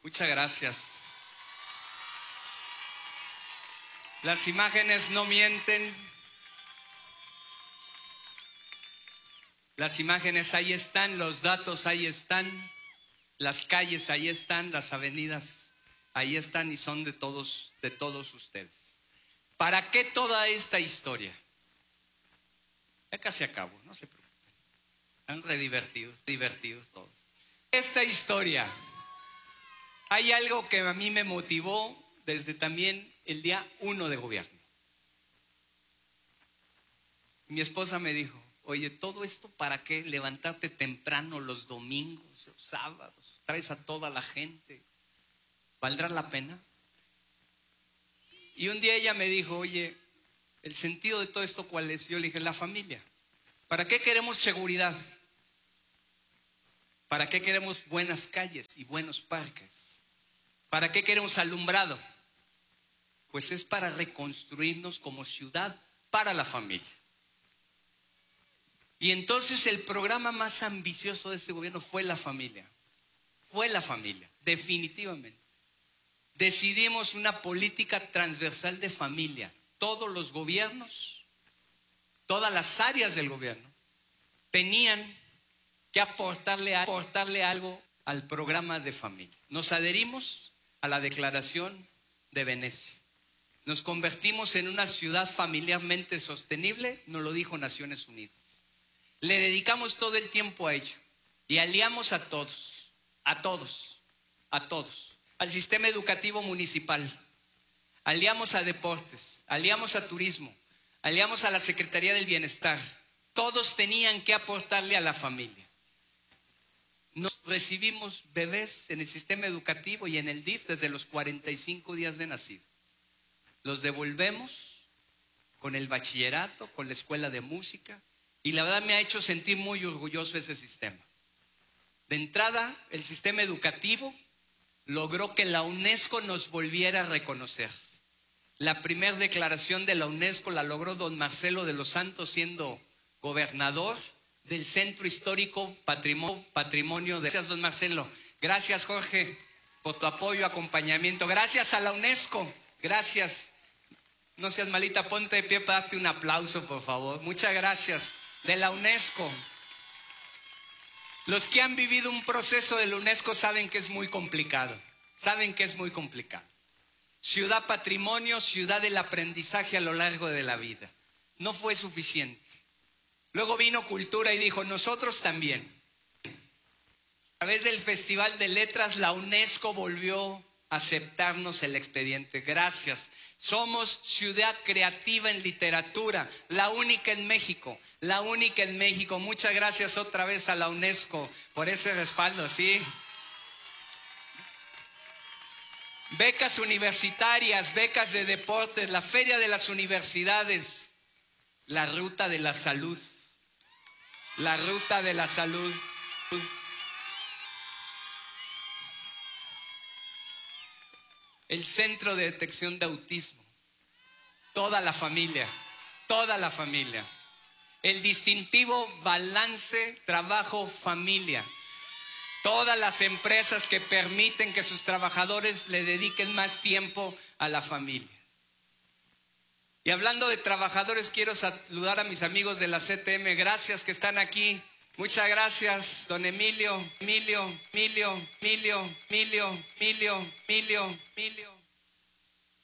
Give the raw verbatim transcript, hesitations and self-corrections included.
Muchas gracias. Las imágenes no mienten. Las imágenes ahí están, los datos ahí están, las calles ahí están, las avenidas ahí están y son de todos, de todos ustedes. ¿Para qué toda esta historia? Ya casi acabo, no se preocupen. Están re divertidos, divertidos todos. Esta historia, hay algo que a mí me motivó desde también el día uno de gobierno. Mi esposa me dijo, oye, todo esto para qué, levantarte temprano los domingos, los sábados, traes a toda la gente, ¿valdrá la pena? Y un día ella me dijo, oye, el sentido de todo esto ¿cuál es? Yo le dije, la familia. ¿Para qué queremos seguridad? ¿Para qué queremos buenas calles y buenos parques? ¿Para qué queremos alumbrado? Pues es para reconstruirnos como ciudad para la familia. Y entonces el programa más ambicioso de este gobierno fue la familia. Fue la familia, definitivamente. Decidimos una política transversal de familia. Todos los gobiernos, todas las áreas del gobierno tenían que aportarle, aportarle algo al programa de familia. Nos adherimos a la Declaración de Venecia. Nos convertimos en una ciudad familiarmente sostenible, nos lo dijo Naciones Unidas. Le dedicamos todo el tiempo a ello y aliamos a todos, a todos, a todos, al sistema educativo municipal, aliamos a deportes, aliamos a turismo, aliamos a la Secretaría del Bienestar. Todos tenían que aportarle a la familia. Nos recibimos bebés en el sistema educativo y en el D I F desde los cuarenta y cinco días de nacido. Los devolvemos con el bachillerato, con la escuela de música. Y la verdad me ha hecho sentir muy orgulloso ese sistema. De entrada, el sistema educativo logró que la UNESCO nos volviera a reconocer. La primera declaración de la UNESCO la logró don Marcelo de los Santos siendo gobernador del Centro Histórico Patrimonio, Patrimonio de... Gracias, don Marcelo. Gracias, Jorge, por tu apoyo, acompañamiento. Gracias a la UNESCO. Gracias. No seas malita, ponte de pie para darte un aplauso, por favor. Muchas gracias. De la UNESCO. Los que han vivido un proceso de la UNESCO saben que es muy complicado. Saben que es muy complicado. Ciudad patrimonio, ciudad del aprendizaje a lo largo de la vida. No fue suficiente. Luego vino cultura y dijo, nosotros también. A través del Festival de Letras, la UNESCO volvió a aceptarnos el expediente. Gracias. Somos ciudad creativa en literatura, la única en México, la única en México. Muchas gracias otra vez a la UNESCO por ese respaldo, ¿sí? Becas universitarias, becas de deportes, la feria de las universidades, la ruta de la salud, la ruta de la salud. El centro de detección de autismo, toda la familia, toda la familia. El distintivo balance trabajo-familia. Todas las empresas que permiten que sus trabajadores le dediquen más tiempo a la familia. Y hablando de trabajadores, quiero saludar a mis amigos de la C T M. Gracias que están aquí. Muchas gracias, don Emilio, Emilio, Emilio, Emilio, Emilio, Emilio, Emilio, Emilio.